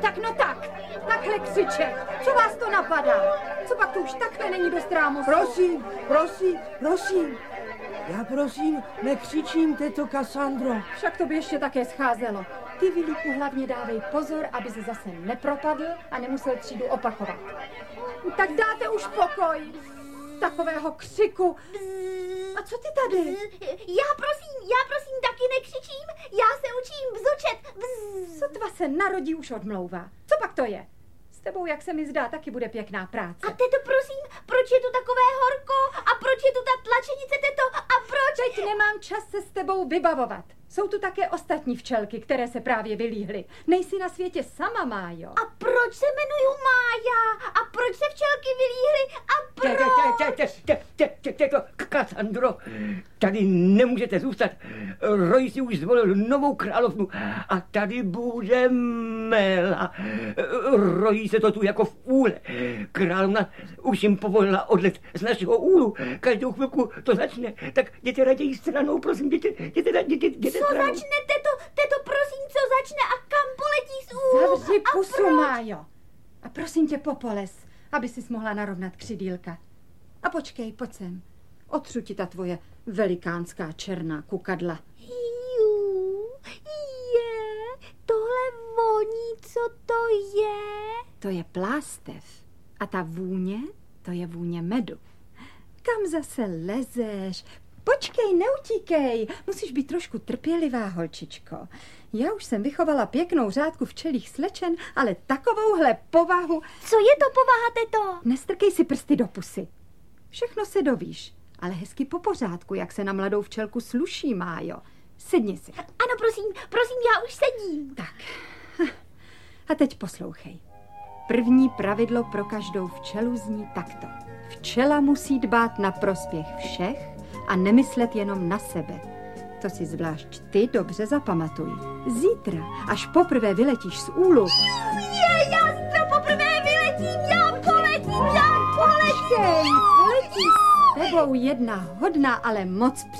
no tak. Takhle křičet. Co vás to napadá? Co pak to už takhle není dost rámostu? Prosím. Já prosím, nekřičím, teto Kassandro. Však to by ještě také scházelo. Ty, Viliku, hlavně dávej pozor, aby se zase nepropadl a nemusel třídu opakovat. Tak dáte už pokoj. Takového křiku. A co ty tady? Já prosím taky nekřičím. Já se učím bzučet. Sotva se narodí, už odmlouvá. Co pak to je? S tebou, jak se mi zdá, taky bude pěkná práce. A teto, prosím, proč je tu takové horko? A proč je tu ta tlačenice, teto? A proč? Teď nemám čas se s tebou vybavovat. Jsou tu také ostatní včelky, které se právě vylíhly. Nejsi na světě sama, Májo. A proč se jmenuju Mája? A proč se včelky vylíhly? A proč? Kassandro, tady nemůžete zůstat. Roy si už zvolil novou královnu a tady bude Mela. Rojí se to tu jako v úle. Královna už jim povolila odlet z našeho úlu. Každou chvilku to začne. Tak jděte raději stranou, prosím, jděte Co stranou. začne, teto, prosím, co začne a kam poletí z úlu? Zavři A pusu, proč? Májo. A prosím tě, popoles, aby sis mohla narovnat křidýlka. A počkej, pojď sem. Otřu ti ta tvoje velikánská černá kukadla. Tohle voní, co to je? To je plástev. A ta vůně, to je vůně medu. Kam zase lezeš? Počkej, neutíkej. Musíš být trošku trpělivá, holčičko. Já už jsem vychovala pěknou řádku včelích slečen, ale takovouhle povahu... Co je to povaha, teto? Nestrkej si prsty do pusy. Všechno se dovíš, ale hezky po pořádku, jak se na mladou včelku sluší, Májo. Sedni si. Ano, prosím, já už sedím. Tak. A teď poslouchej. První pravidlo pro každou včelu zní takto. Včela musí dbát na prospěch všech a nemyslet jenom na sebe. To si zvlášť ty dobře zapamatuj. Zítra, až poprvé vyletíš z úlu... Já zítra poprvé vyletím, já poletím. Počkej, letí s tebou jedna hodná, ale moc